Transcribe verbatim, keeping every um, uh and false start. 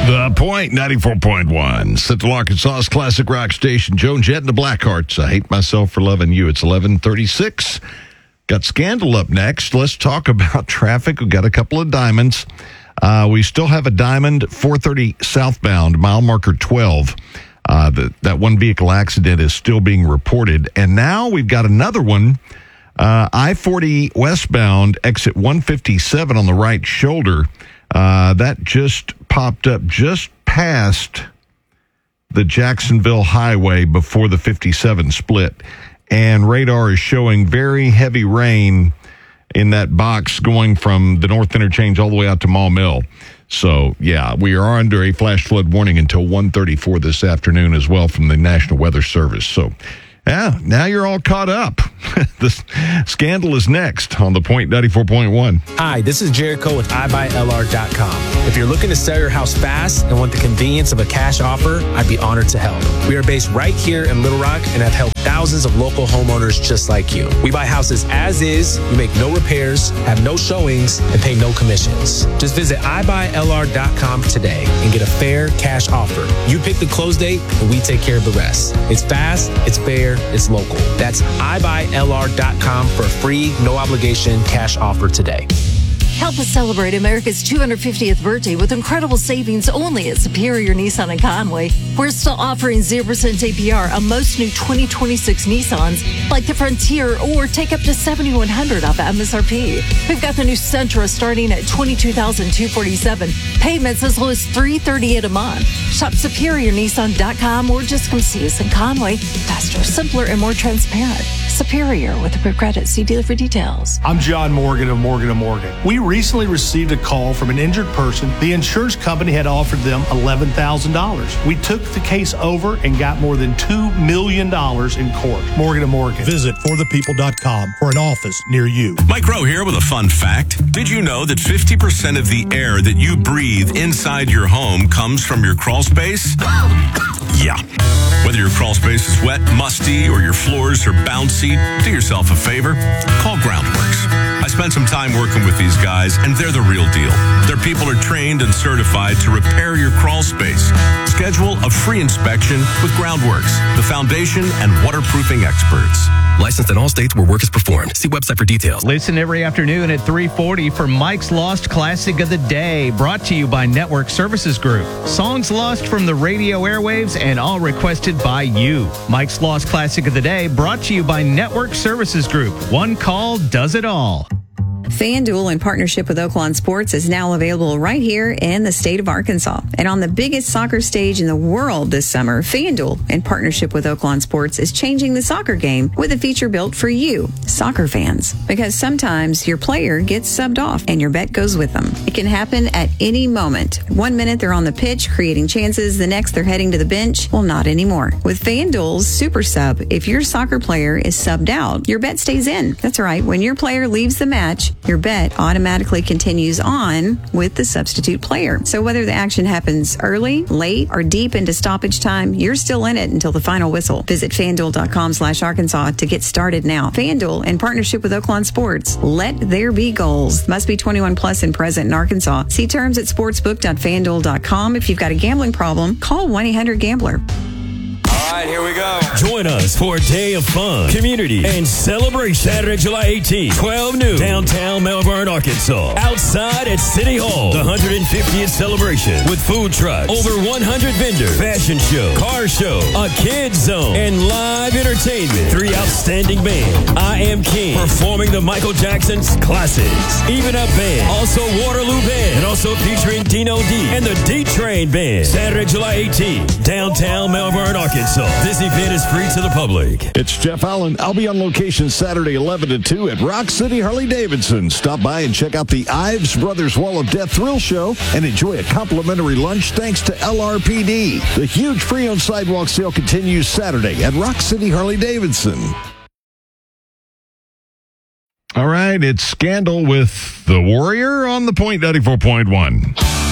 The Point, ninety-four point one. Central Arkansas's classic rock station. Joan Jett and the Blackhearts. I Hate Myself for Loving You. It's eleven thirty-six. Got Scandal up next. Let's talk about traffic. We've got a couple of diamonds. Uh, we still have a diamond, four thirty southbound, mile marker twelve. Uh, the, that one vehicle accident is still being reported. And now we've got another one, uh, I forty westbound, exit one fifty-seven on the right shoulder. Uh, that just popped up just past the Jacksonville Highway before the fifty-seven split. And radar is showing very heavy rain in that box going from the North Interchange all the way out to Maw Mill. So, yeah, we are under a flash flood warning until one thirty-four this afternoon as well from the National Weather Service. So, yeah, now you're all caught up. The Scandal is next on The Point ninety-four point one. Hi, this is Jericho with I buy L R dot com. If you're looking to sell your house fast and want the convenience of a cash offer, I'd be honored to help. We are based right here in Little Rock and have helped thousands of local homeowners just like you. We buy houses as is, we make no repairs, have no showings, and pay no commissions. Just visit I buy L R dot com today and get a fair cash offer. You pick the close date and we take care of the rest. It's fast, it's fair, it's local. That's I buy L R dot com for a free, no obligation cash offer today. Help us celebrate America's two hundred fiftieth birthday with incredible savings only at Superior Nissan in Conway. We're still offering zero percent A P R on most new twenty twenty-six Nissans, like the Frontier, or take up to seven thousand one hundred dollars off M S R P. We've got the new Sentra starting at twenty-two thousand two hundred forty-seven dollars. Payments as low as three hundred thirty-eight dollars a month. Shop Superior Nissan dot com or just come see us in Conway. Faster, simpler, and more transparent. Superior with a credit. See dealer for details. I'm John Morgan of Morgan and Morgan. We recently received a call from an injured person. The insurance company had offered them eleven thousand dollars. We took the case over and got more than two million dollars in court. Morgan and Morgan. Visit for the people dot com for an office near you. Mike Rowe here with a fun fact. Did you know that fifty percent of the air that you breathe inside your home comes from your crawl space? Yeah. Whether your crawl space is wet, musty, or your floors are bouncy, do yourself a favor. Call Groundworks. I spent some time working with these guys, and they're the real deal. Their people are trained and certified to repair your crawl space. Schedule a free inspection with Groundworks, the foundation and waterproofing experts. Licensed in all states where work is performed. See website for details. Listen every afternoon at three forty for Mike's Lost Classic of the Day, brought to you by Network Services Group. Songs lost from the radio airwaves and all requested by you. Mike's Lost Classic of the Day, brought to you by Network Services Group. One call does it all. FanDuel, in partnership with Oaklawn Sports, is now available right here in the state of Arkansas. And on the biggest soccer stage in the world this summer, FanDuel, in partnership with Oaklawn Sports, is changing the soccer game with a feature built for you, soccer fans. Because sometimes your player gets subbed off and your bet goes with them. It can happen at any moment. One minute they're on the pitch creating chances, the next they're heading to the bench. Well, not anymore. With FanDuel's Super Sub, if your soccer player is subbed out, your bet stays in. That's right. When your player leaves the match, your bet automatically continues on with the substitute player. So whether the action happens early, late, or deep into stoppage time, you're still in it until the final whistle. Visit FanDuel.com slash Arkansas to get started now. FanDuel, in partnership with Oaklawn Sports. Let there be goals. Must be twenty-one plus and present in Arkansas. See terms at sportsbook dot fan duel dot com. If you've got a gambling problem, call one eight hundred gambler. All right, here we go. Join us for a day of fun, community, and celebration. Saturday, July eighteenth, twelve noon, downtown Melbourne, Arkansas. Outside at City Hall, the one hundred fiftieth celebration with food trucks, over one hundred vendors, fashion show, car show, a kids zone, and live entertainment. Three outstanding bands. I Am King, performing the Michael Jackson's classics. Even Up Band, also Waterloo Band, and also featuring Dino D and the D-Train Band. Saturday, July eighteenth, downtown Melbourne, Arkansas. This event is free to the public. It's Jeff Allen. I'll be on location Saturday eleven to two at Rock City Harley-Davidson. Stop by and check out the Ives Brothers Wall of Death Thrill Show and enjoy a complimentary lunch thanks to L R P D. The huge pre-owned sidewalk sale continues Saturday at Rock City Harley-Davidson. All right, it's Scandal with The Warrior on The Point ninety-four point one.